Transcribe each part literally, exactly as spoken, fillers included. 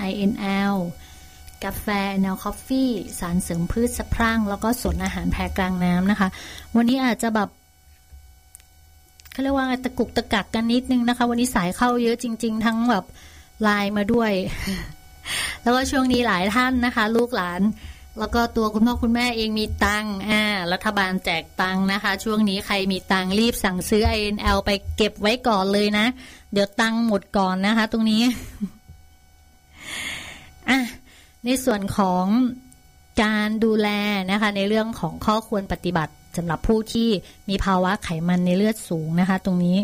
ไอ เอ็น แอล กาแฟ แนว Coffee สารเสริมพืชสะพรั่งแล้วก็สวนอาหารแพกลางน้ำนะคะวันนี้อาจจะแบบเขาเรียกว่าตะกุกตะกักกันนิดนึงนะคะวันนี้สายเข้าเยอะจริงๆทั้งแบบไลน์มาด้วย แล้วก็ช่วงนี้หลายท่านนะคะลูกหลานแล้วก็ตัวคุณพ่อคุณแม่เองมีตังค์อ่ารัฐบาลแจกตังค์นะคะช่วงนี้ใครมีตังค์รีบสั่งซื้อ ไอ เอ็น แอล ไปเก็บไว้ก่อนเลยนะเดี๋ยวตังค์หมดก่อนนะคะตรงนี้ อ่ะในส่วนของการดูแลนะคะในเรื่องของข้อควรปฏิบัติสำหรับผู้ที่มีภาวะไขมันในเลือดสูงนะคะตรงนี้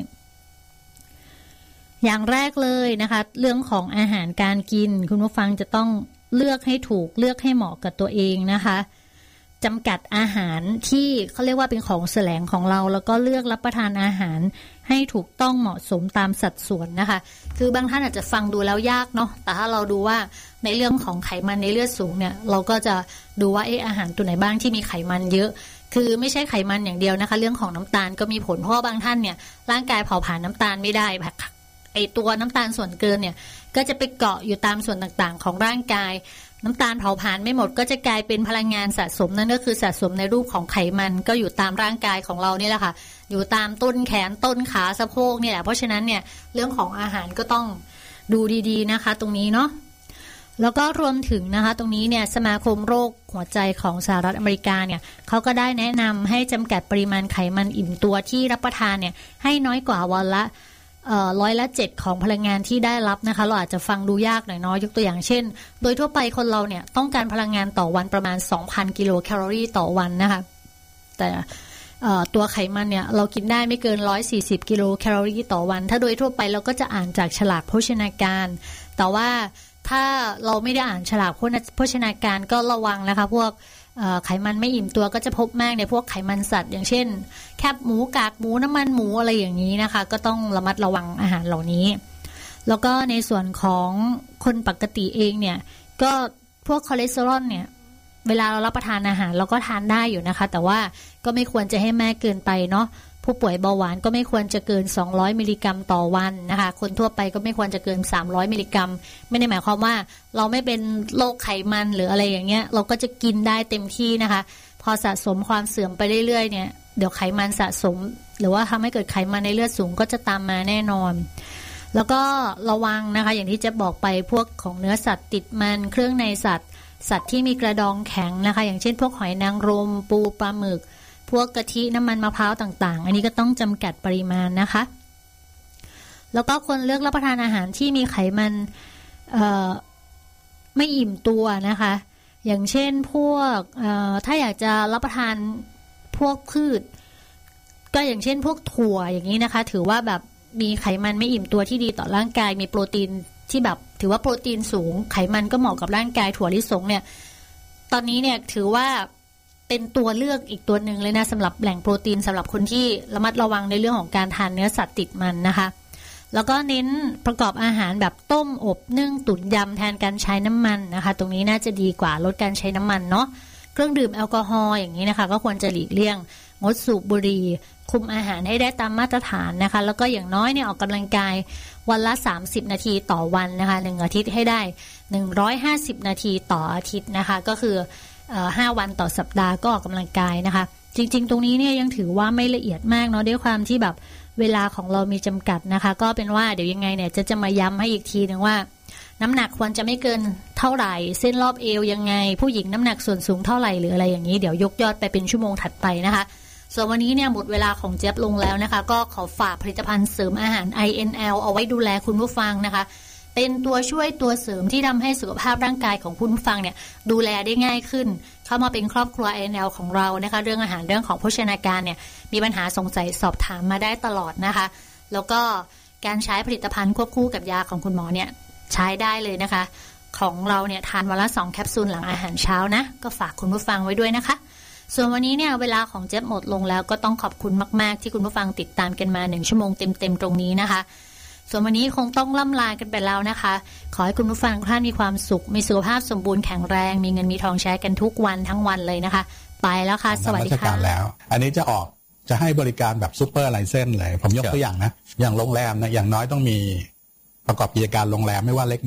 อย่างแรกเลยนะคะเรื่องของอาหารการกินคุณผู้ฟังจะต้องเลือกให้ถูกเลือกให้เหมาะกับตัวเองนะคะจำกัดอาหารที่เขาเรียกว่าเป็นของแสลงของเราแล้วก็เลือกรับประทานอาหารให้ถูกต้องเหมาะสมตามสัดส่วนนะคะคือบางท่านอาจจะฟังดูแล้วยากเนาะแต่ถ้าเราดูว่าในเรื่องของไขมันในเลือดสูงเนี่ยเราก็จะดูว่าเอออาหารตัวไหนบ้างที่มีไขมันเยอะคือไม่ใช่ไขมันอย่างเดียวนะคะเรื่องของน้ำตาลก็มีผลเพราะบางท่านเนี่ยร่างกายเผาผลาญน้ำตาลไม่ได้ไอตัวน้ำตาลส่วนเกินเนี่ยก็จะไปเกาะอยู่ตามส่วนต่างๆของร่างกายน้ำตาลเผาผลาญไม่หมดก็จะกลายเป็นพลังงานสะสมนั่นก็คือสะสมในรูปของไขมันก็อยู่ตามร่างกายของเรานี่แหละค่ะอยู่ตามต้นแขนต้นขาสะโพกนี่แหละเพราะฉะนั้นเนี่ยเรื่องของอาหารก็ต้องดูดีๆนะคะตรงนี้เนาะแล้วก็รวมถึงนะคะตรงนี้เนี่ยสมาคมโรคหัวใจของสหรัฐอเมริกาเนี่ยเขาก็ได้แนะนำให้จำกัดปริมาณไขมันอิ่มตัวที่รับประทานเนี่ยให้น้อยกว่าวันละเอ่อร้อยละเจ็ดของพลังงานที่ได้รับนะคะเราอาจจะฟังดูยากหน่อยเนาะยกตัวอย่างเช่นโดยทั่วไปคนเราเนี่ยต้องการพลังงานต่อวันประมาณ สองพัน กิโลแคลอรี่ต่อวันนะคะแต่ตัวไขมันเนี่ยเรากินได้ไม่เกินหนึ่งร้อยสี่สิบกิโลแคลอรี่ต่อวันถ้าโดยทั่วไปเราก็จะอ่านจากฉลากโภชนาการแต่ว่าถ้าเราไม่ได้อ่านฉลากโภชนาการก็ระวังนะคะพวกไขมันไม่อิ่มตัวก็จะพบมากในพวกไขมันสัตว์อย่างเช่นแคบหมูกากหมูน้ำมันหมูอะไรอย่างนี้นะคะก็ต้องระมัดระวังอาหารเหล่านี้แล้วก็ในส่วนของคนปกติเองเนี่ยก็พวกคอเลสเตอรอลเนี่ยเวลาเรารับประทานอาหารเราก็ทานได้อยู่นะคะแต่ว่าก็ไม่ควรจะให้มากเกินไปเนาะผู้ป่วยเบาหวานก็ไม่ควรจะเกินสองร้อยมิลลิกรัมต่อวันนะคะคนทั่วไปก็ไม่ควรจะเกินสามร้อยมิลลิกรัมไม่ได้หมายความว่าเราไม่เป็นโรคไขมันหรืออะไรอย่างเงี้ยเราก็จะกินได้เต็มที่นะคะพอสะสมความเสื่อมไปเรื่อยๆเนี่ยเดี๋ยวไขมันสะสมหรือว่าทำให้เกิดไขมันในเลือดสูงก็จะตามมาแน่นอนแล้วก็ระวังนะคะอย่างที่จะบอกไปพวกของเนื้อสัตว์ติดมันเครื่องในสัตว์สัตว์ที่มีกระดองแข็งนะคะอย่างเช่นพวกหอยนางรมปูปลาหมึกพวกกะทิน้ำมันมะพร้าวต่างๆอันนี้ก็ต้องจำกัดปริมาณนะคะแล้วก็ควรเลือกรับประทานอาหารที่มีไขมันไม่อิ่มตัวนะคะอย่างเช่นพวกถ้าอยากจะรับประทานพวกพืชก็อย่างเช่นพวกถั่วอย่างนี้นะคะถือว่าแบบมีไขมันไม่อิ่มตัวที่ดีต่อร่างกายมีโปรตีนที่แบบถือว่าโปรตีนสูงไขมันก็เหมาะกับร่างกายถั่วลิสงเนี่ยตอนนี้เนี่ยถือว่าเป็นตัวเลือกอีกตัวหนึ่งเลยนะสำหรับแหล่งโปรตีนสำหรับคนที่ระมัดระวังในเรื่องของการทานเนื้อสัตว์ติดมันนะคะแล้วก็เน้นประกอบอาหารแบบต้มอบนึ่งตุ๋นยำแทนการใช้น้ำมันนะคะตรงนี้น่าจะดีกว่าลดการใช้น้ำมันเนาะเครื่องดื่มแอลกอฮอล์อย่างนี้นะคะก็ควรจะหลีกเลี่ยงงดสูบบุหรี่คุมอาหารให้ได้ตามมาตรฐานนะคะแล้วก็อย่างน้อยเนี่ยออกกำลังกายวันละสามสิบนาทีต่อวันนะคะหนึ่งอาทิตย์ให้ได้หนึ่งร้อยห้าสิบนาทีต่ออาทิตย์นะคะก็คือห้าวันต่อสัปดาห์ก็ออกกำลังกายนะคะจริงๆตรงนี้เนี่ยยังถือว่าไม่ละเอียดมากเนาะด้วยความที่แบบเวลาของเรามีจำกัดนะคะก็เป็นว่าเดี๋ยวยังไงเนี่ยจะจะมาย้ำให้อีกทีนึงว่าน้ำหนักควรจะไม่เกินเท่าไหร่เส้นรอบเอวยังไงผู้หญิงน้ำหนักส่วนสูงเท่าไหร่หรืออะไรอย่างนี้เดี๋ยวยกยอดไปเป็นชั่วโมงถัดไปนะคะส่วนวันนี้เนี่ยหมดเวลาของเจี๊ยบลงแล้วนะคะก็ขอฝากผลิตภัณฑ์เสริมอาหาร ไอ เอ็น แอล เอาไว้ดูแลคุณผู้ฟังนะคะเป็นตัวช่วยตัวเสริมที่ทำให้สุขภาพร่างกายของคุณผู้ฟังเนี่ยดูแลได้ง่ายขึ้นเข้ามาเป็นครอบครัว ไอ เอ็น แอล ของเรานะคะเรื่องอาหารเรื่องของโภชนาการเนี่ยมีปัญหาสงสัยสอบถามมาได้ตลอดนะคะแล้วก็การใช้ผลิตภัณฑ์ควบคู่กับยาของคุณหมอเนี่ยใช้ได้เลยนะคะของเราเนี่ยทานวันละสองแคปซูลหลังอาหารเช้านะก็ฝากคุณผู้ฟังไว้ด้วยนะคะส่วนวันนี้เนี่ยเวลาของเจี๊ยบหมดลงแล้วก็ต้องขอบคุณมากๆที่คุณผู้ฟังติดตามกันมาหนึ่งชั่วโมงเต็มๆตรงนี้นะคะส่วนวันนี้คงต้องล่ำลากันไปแล้วนะคะขอให้คุณผู้ฟังทุกท่านมีความสุขมีสุขภาพสมบูรณ์แข็งแรงมีเงินมีทองใช้กันทุกวันทั้งวันเลยนะคะไปแล้วค่ะสวัสดีค่ะแล้วอันนี้จะออกจะให้บริการแบบซูเปอร์ไลเซนส์เลยผมยกตัวอย่างนะอย่างโรงแรมนะอย่างน้อยต้องมีประกอบกิจการโรงแรมไม่ว่าเล็กใหญ่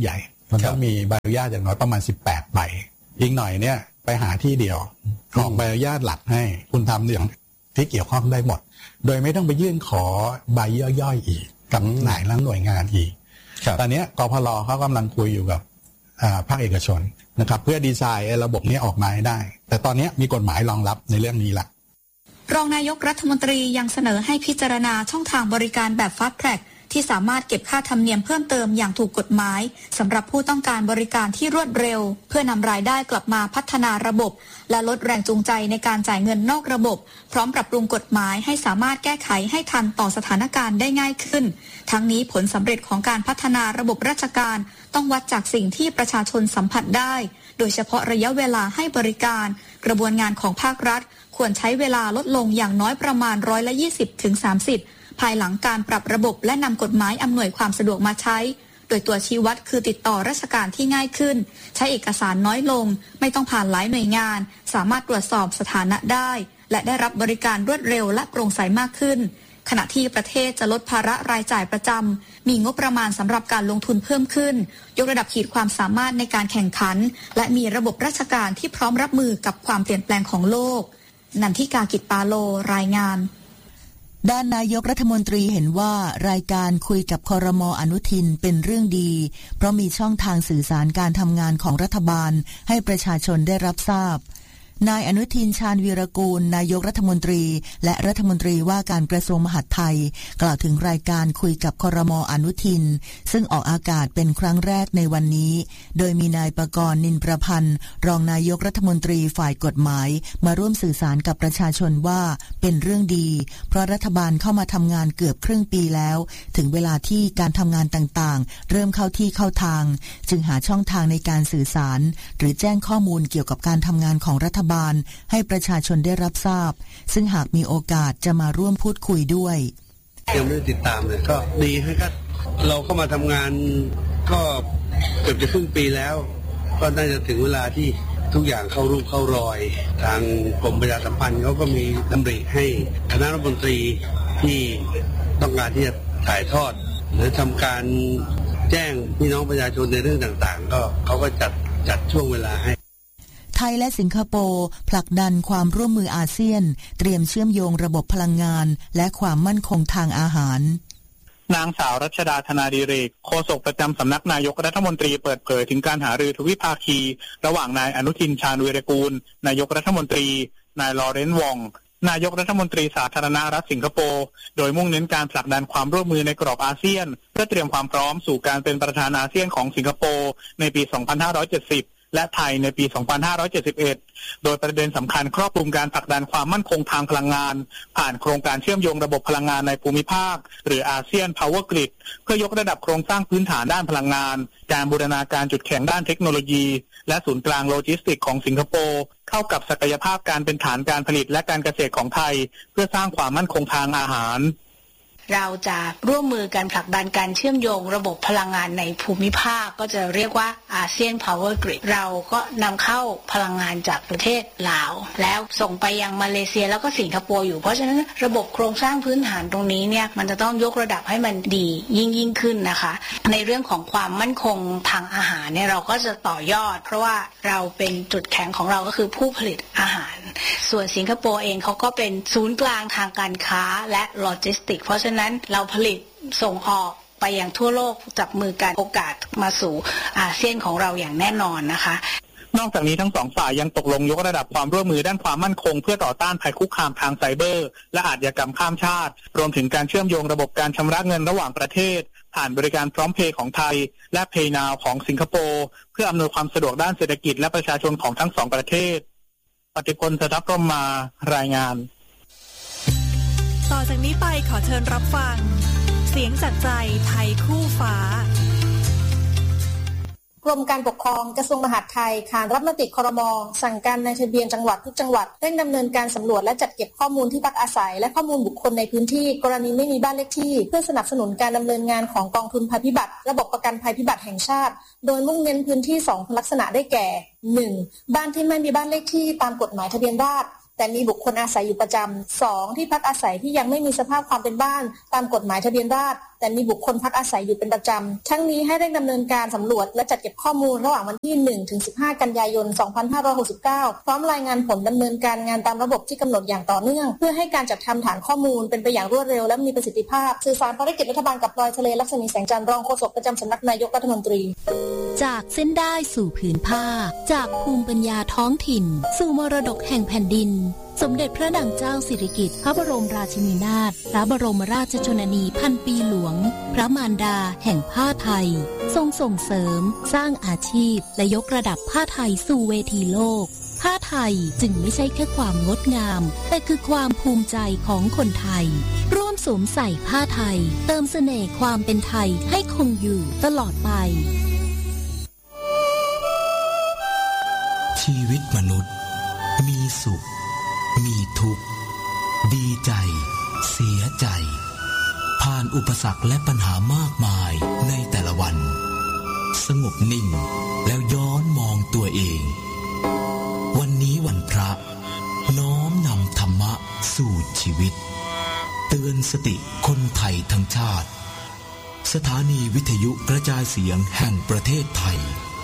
มันต้องมีใบอนุญาตอย่างน้อยประมาณสิบแปดใบอีกหน่อยเนี่ยไปหาที่เดียวออกใบอนุญาตหลักให้คุณทำอย่างที่เกี่ยวข้องได้หมดโดยไม่ต้องไปยื่นขอใบย่อยๆอีกกับหลายหน่วยงานอีกตอนนี้กพลเขากำลังคุยอยู่กับภาคเอกชนนะครับเพื่อดีไซน์ระบบนี้ออกมาให้ได้แต่ตอนนี้มีกฎหมายรองรับในเรื่องนี้ละรองนายกรัฐมนตรียังเสนอให้พิจารณาช่องทางบริการแบบ Fast Track ที่สามารถเก็บค่าธรรมเนียมเพิ่มเติมอย่างถูกกฎหมายสำหรับผู้ต้องการบริการที่รวดเร็วเพื่อนำรายได้กลับมาพัฒนาระบบและลดแรงจูงใจในการจ่ายเงินนอกระบบพร้อมปรับปรุงกฎหมายให้สามารถแก้ไขให้ทันต่อสถานการณ์ได้ง่ายขึ้นทั้งนี้ผลสำเร็จของการพัฒนาระบบราชการต้องวัดจากสิ่งที่ประชาชนสัมผัสได้โดยเฉพาะระยะเวลาให้บริการกระบวนงานของภาครัฐควรใช้เวลาลดลงอย่างน้อยประมาณร้อยละยี่สิบถึงสามสิบภายหลังการปรับระบบและนำกฎหมายอำนวยความสะดวกมาใช้โดยตัวชี้วัดคือติดต่อราชการที่ง่ายขึ้นใช้เอกสารน้อยลงไม่ต้องผ่านหลายหน่วยงานสามารถตรวจสอบสถานะได้และได้รับบริการรวดเร็วและโปร่งใสมากขึ้นขณะที่ประเทศจะลดภาระรายจ่ายประจำมีงบประมาณสำหรับการลงทุนเพิ่มขึ้นยกระดับขีดความสามารถในการแข่งขันและมีระบบราชการที่พร้อมรับมือกับความเปลี่ยนแปลงของโลกนันทิกากิจปาโลรายงานด้านนายกรัฐมนตรีเห็นว่ารายการคุยกับครม.อนุทินเป็นเรื่องดีเพราะมีช่องทางสื่อสารการทำงานของรัฐบาลให้ประชาชนได้รับทราบนายอนุทินชาญวีรกูลนายกรัฐมนตรีและรัฐมนตรีว่าการกระทรวงมหาดไทยกล่าวถึงรายการคุยกับครม.อนุทินซึ่งออกอากาศเป็นครั้งแรกในวันนี้โดยมีนายประกรณ์นินประพันธ์รองนายกรัฐมนตรีฝ่ายกฎหมายมาร่วมสื่อสารกับประชาชนว่าเป็นเรื่องดีเพราะรัฐบาลเข้ามาทำงานเกือบครึ่งปีแล้วถึงเวลาที่การทำงานต่างๆเริ่มเข้าที่เข้าทางจึงหาช่องทางในการสื่อสารหรือแจ้งข้อมูลเกี่ยวกับการทำงานของรัฐบาลให้ประชาชนได้รับทราบซึ่งหากมีโอกาสจะมาร่วมพูดคุยด้วยยังไม่ได้ติดตามเลยก็ดีให้ก็เราเข้ามาทำงานก็เกือบจะครึ่งปีแล้วก็น่าจะถึงเวลาที่ทุกอย่างเข้ารูปเข้ารอยทางกรมประชาสัมพันธ์เขาก็มีดำริให้คณะรัฐมนตรีที่ต้องการที่จะถ่ายทอดหรือทำการแจ้งพี่น้องประชาชนในเรื่องต่างๆก็เขาก็จัดจัดช่วงเวลาให้ไทยและสิงคโปร์ผลักดันความร่วมมืออาเซียนเตรียมเชื่อมโยงระบบพลังงานและความมั่นคงทางอาหารนางสาวรัชดาธนาดิเรกโฆษกประจำสำนักนายกรัฐมนตรีเปิดเผยถึงการหารือทวิภาคีระหว่างนายอนุทินชาญวีรกูลนายกรัฐมนตรีนายลอเรนซ์วองนายกรัฐมนตรีสาธารณรัฐสิงคโปร์โดยมุ่งเน้นการผลักดันความร่วมมือในกรอบอาเซียนเพื่อเตรียมความพร้อมสู่การเป็นประธานอาเซียนของสิงคโปร์ในปีสองพันห้าร้อยเจ็ดสิบและไทยในปีสองพันห้าร้อยเจ็ดสิบเอ็ดโดยประเด็นสำคัญครอบคลุมการผลักดันความมั่นคงทางพลังงานผ่านโครงการเชื่อมโยงระบบพลังงานในภูมิภาคหรืออาเซียน Power Grid เพื่อยกระดับโครงสร้างพื้นฐานด้านพลังงานการบูรณาการจุดแข็งด้านเทคโนโลยีและศูนย์กลางโลจิสติกส์ของสิงคโปร์เข้ากับศักยภาพการเป็นฐานการผลิตและการเกษตรของไทยเพื่อสร้างความมั่นคงทางอาหารเราจะร่วมมือกันผลักดันการเชื่อมโยงระบบพลังงานในภูมิภาคก็จะเรียกว่าอาเซียน Power Grid เราก็นำเข้าพลังงานจากประเทศลาวแล้วส่งไปยังมาเลเซียแล้วก็สิงคโปร์อยู่เพราะฉะนั้นระบบโครงสร้างพื้นฐานตรงนี้เนี่ยมันจะต้องยกระดับให้มันดียิ่งยิ่งขึ้นนะคะในเรื่องของความมั่นคงทางอาหารเนี่ยเราก็จะต่อยอดเพราะว่าเราเป็นจุดแข็งของเราก็คือผู้ผลิตอาหารส่วนสิงคโปร์เองเขาก็เป็นศูนย์กลางทางการค้าและโลจิสติกเพราะฉะนั้นเราผลิตส่งออกไปยังทั่วโลกจับมือกันโอกาสมาสู่อาเซียนของเราอย่างแน่นอนนะคะนอกจากนี้ทั้งสองฝ่ายยังตกลงยกระดับความร่วมมือด้านความมั่นคงเพื่อต่อต้านภัยคุกคามทางไซเบอร์และอาชญากรรมข้ามชาติรวมถึงการเชื่อมโยงระบบการชำระเงินระหว่างประเทศผ่านบริการพร้อมเพย์ของไทยและ PayNow ของสิงคโปร์เพื่ออำนวยความสะดวกด้านเศรษฐกิจและประชาชนของทั้งสองประเทศปฏิพลสทัพพรหมารายงานต่อจากนี้ไปขอเชิญรับฟังเสียงจากใจไทยคู่ฟ้ากรมการปกครองกระทรวงมหาดไทยขานรับมติครม.สั่งการในทะเบียนจังหวัดทุกจังหวัดเร่งดำเนินการสำรวจและจัดเก็บข้อมูลที่พักอาศัยและข้อมูลบุคคลในพื้นที่กรณีไม่มีบ้านเลขที่เพื่อสนับสนุนการดำเนินงานของกองทุนภัยพิบัติระบบประกันภัยพิบัติแห่งชาติโดยมุ่งเน้นพื้นที่สองลักษณะได้แก่ หนึ่ง บ้านที่ไม่มีบ้านเลขที่ตามกฎหมายทะเบียนราษฎร์แต่มีบุคคลอาศัยอยู่ประจำ สอง ที่พักอาศัยที่ยังไม่มีสภาพความเป็นบ้านตามกฎหมายทะเบียนราษฎร์แต่มีบุคคลพักอาศัยอยู่เป็นประจำทั้งนี้ให้เร่งดำเนินการสำรวจและจัดเก็บข้อมูลระหว่างวันที่หนึ่งถึงสิบห้ากันยายนสองพันห้าร้อยหกสิบเก้าพร้อมรายงานผลดำเนินการงานตามระบบที่กำหนดอย่างต่อเนื่องเพื่อให้การจัดทำฐานข้อมูลเป็นไปอย่างรวดเร็วและมีประสิทธิภาพสื่อสารภารกิจรัฐบาลกับพลอยทะเลลักษณีแสงจันทร์รองโฆษกประจำสำนักนายกรัฐมนตรีจากเส้นได้สู่ผืนผ้าจากภูมิปัญญาท้องถิ่นสู่มรดกแห่งแผ่นดินสมเด็จพระนางเจ้าสิริกิติ์พระบรมราชินีนาถพระบรมราชชนนีพันปีหลวงพระมารดาแห่งผ้าไทยทรงส่งเสริมสร้างอาชีพและยกระดับผ้าไทยสู่เวทีโลกผ้าไทยจึงไม่ใช่แค่ความงดงามแต่คือความภูมิใจของคนไทยร่วมสวมใส่ผ้าไทยเติมเสน่ห์ความเป็นไทยให้คงอยู่ตลอดไปชีวิตมนุษย์มีสุขมีทุกข์ดีใจเสียใจผ่านอุปสรรคและปัญหามากมายในแต่ละวันสงบนิ่งแล้วย้อนมองตัวเองวันนี้วันพระน้อมนำธรรมะสู่ชีวิตเตือนสติคนไทยทั้งชาติสถานีวิทยุกระจายเสียงแห่งประเทศไทย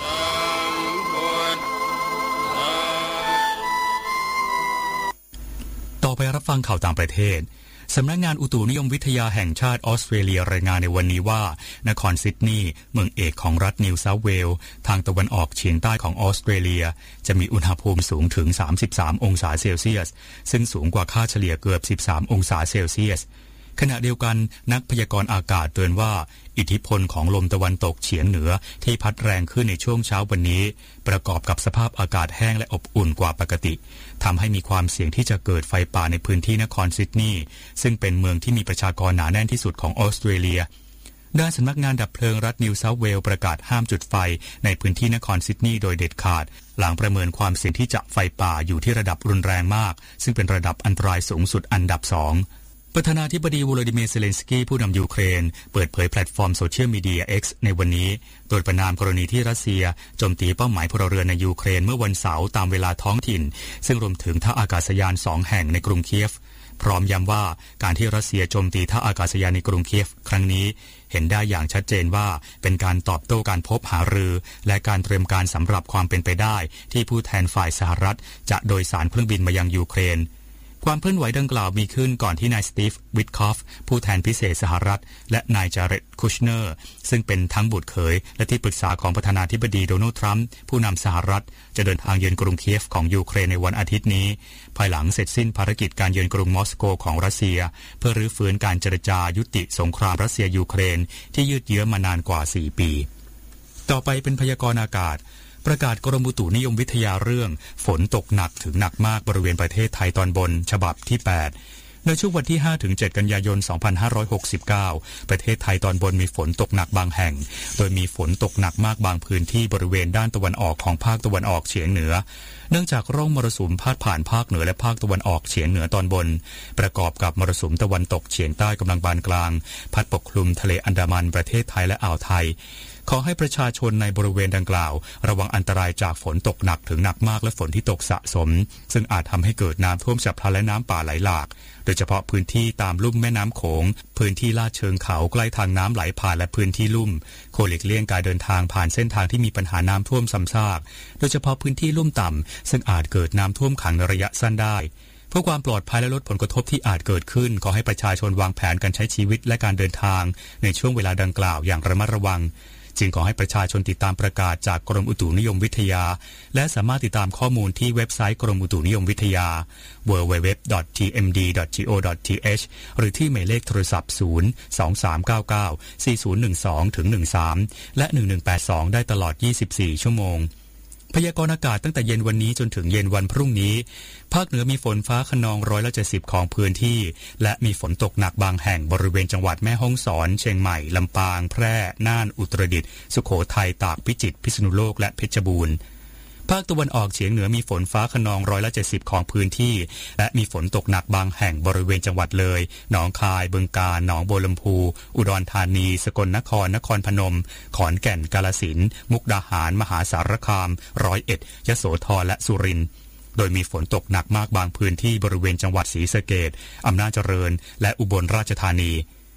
ต่อไปรับฟังข่าวต่างประเทศสำนักงานอุตุนิยมวิทยาแห่งชาติออสเตรเลียรายงานในวันนี้ว่านครซิดนีย์เมืองเอกของรัฐนิวเซาท์เวลส์ทางตะวันออกเฉียงใต้ของออสเตรเลียจะมีอุณหภูมิสูงถึงสามสิบสามองศาเซลเซียสซึ่งสูงกว่าค่าเฉลี่ยเกือบสิบสามองศาเซลเซียสขณะเดียวกันนักพยากรณ์อากาศเตือนว่าอิทธิพลของลมตะวันตกเฉียงเหนือที่พัดแรงขึ้นในช่วงเช้าวันนี้ประกอบกับสภาพอากาศแห้งและอบอุ่นกว่าปกติทำให้มีความเสี่ยงที่จะเกิดไฟป่าในพื้นที่นครซิดนีย์ซึ่งเป็นเมืองที่มีประชากรหนาแน่นที่สุดของออสเตรเลียด้านสำนักงานดับเพลิงรัฐนิวเซาท์เวลส์ประกาศห้ามจุดไฟในพื้นที่นครซิดนีย์โดยเด็ดขาดหลังประเมินความเสี่ยงที่จะไฟป่าอยู่ที่ระดับรุนแรงมากซึ่งเป็นระดับอันตรายสูงสุดอันดับสองประธานาธิบดีโวโลดิเมียร์เซเลนสกี้ผู้นำยูเครนเปิดเผยแพลตฟอร์มโซเชียลมีเดีย X ในวันนี้โดยประณามกรณีที่รัสเซียโจมตีเป้าหมายพลเรือนในยูเครนเมื่อวันเสาร์ตามเวลาท้องถิ่นซึ่งรวมถึงท่าอากาศยานสองแห่งในกรุงเคียฟพร้อมย้ำว่าการที่รัสเซียโจมตีท่าอากาศยานในกรุงเคียฟครั้งนี้เห็นได้อย่างชัดเจนว่าเป็นการตอบโต้การพบหารือและการเตรียมการสำหรับความเป็นไปได้ที่ผู้แทนฝ่ายสหรัฐจะโดยสารเครื่องบินมายังยูเครนความเคลื่อนไหวดังกล่าวมีขึ้นก่อนที่นายสตีฟวิทคอฟผู้แทนพิเศษสหรัฐและนายจาเร็ดคุชเนอร์ซึ่งเป็นทั้งบุตรเขยและที่ปรึกษาของประธานาธิบดีโดนัลด์ทรัมป์ผู้นำสหรัฐจะเดินทางเยือนกรุงเคียฟของยูเครนในวันอาทิตย์นี้ภายหลังเสร็จสิ้นภารกิจการเยือนกรุงมอสโกของรัสเซียเพื่อรื้อฟื้นการเจรจายุติสงครามรัสเซียยูเครนที่ยืดเยื้อมานานกว่าสี่ปีต่อไปเป็นพยากรณ์อากาศประกาศกรมอุตุนิยมวิทยาเรื่องฝนตกหนักถึงหนักมากบริเวณประเทศไทยตอนบนฉบับที่แปดในช่วงวันที่ห้าถึงเจ็ดกันยายนสองพันห้าร้อยหกสิบเก้าประเทศไทยตอนบนมีฝนตกหนักบางแห่งโดยมีฝนตกหนักมากบางพื้นที่บริเวณด้านตะวันออกของภาคตะวันออกเฉียงเหนือเนื่องจากร่องมรสุมพาดผ่านภาคเหนือและภาคตะวันออกเฉียงเหนือตอนบนประกอบกับมรสุมตะวันตกเฉียงใต้กำลังปานกลางพัดปกคลุมทะเลอันดามันประเทศไทยและอ่าวไทยขอให้ประชาชนในบริเวณดังกล่าวระวังอันตรายจากฝนตกหนักถึงหนักมากและฝนที่ตกสะสมซึ่งอาจทำให้เกิดน้ำท่วมฉับพลันและน้ำป่าไหลหลากโดยเฉพาะพื้นที่ตามลุ่มแม่น้ำโขงพื้นที่ลาดเชิงเขาใกล้ทางน้ำไหลผ่านและพื้นที่ลุ่มควรหลีกเลี่ยงการเดินทางผ่านเส้นทางที่มีปัญหาน้ำท่วมซ้ำซากโดยเฉพาะพื้นที่ลุ่มต่ำซึ่งอาจเกิดน้ำท่วมขังในระยะสั้นได้เพื่อความปลอดภัยและลดผลกระทบที่อาจเกิดขึ้นขอให้ประชาชนวางแผนการใช้ชีวิตและการเดินทางในช่วงเวลาดังกล่าวอย่างระมัดระวังจึงขอให้ประชาชนติดตามประกาศจากกรมอุตุนิยมวิทยาและสามารถติดตามข้อมูลที่เว็บไซต์กรมอุตุนิยมวิทยา ดับเบิลยู ดับเบิลยู ดับเบิลยู ดอท ที เอ็ม ดี ดอท จี โอ ดอท ที เอช หรือที่หมายเลขโทรศัพท์ศูนย์ สอง สาม เก้า เก้า สี่ ศูนย์ หนึ่ง สอง ถึง หนึ่ง สามและหนึ่ง หนึ่ง แปด สองได้ตลอดยี่สิบสี่ชั่วโมงพยากรณ์อากาศตั้งแต่เย็นวันนี้จนถึงเย็นวันพรุ่งนี้ภาคเหนือมีฝนฟ้าคะนองร้อยละเจ็ดสิบของพื้นที่และมีฝนตกหนักบางแห่งบริเวณจังหวัดแม่ฮ่องสอนเชียงใหม่ลำปางแพร่น่านอุตรดิตถ์สุโขทัยตากพิจิตรพิษณุโลกและเพชรบูรณ์ภาคตะวันออกเฉียงเหนือมีฝนฟ้าคะนองร้อยละเจ็ดสิบของพื้นที่และมีฝนตกหนักบางแห่งบริเวณจังหวัดเลยหนองคายบึงกาฬหนองบัวลำพูอุดรธานีสกลนครนครพนมขอนแก่นกาฬสินธุ์มุกดาหารมหาสารคามร้อยเอ็ดยโสธรและสุรินทร์โดยมีฝนตกหนักมากบางพื้นที่บริเวณจังหวัดศรีสะเกษอำนาจเจริญและอุบลราชธานี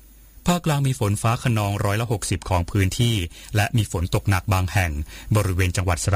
ภาคกลางมีฝนฟ้าคะนองร้อยละหกสิบของพื้นที่และมีฝนตกหนักบางแห่งบริเวณจังหวัดสระ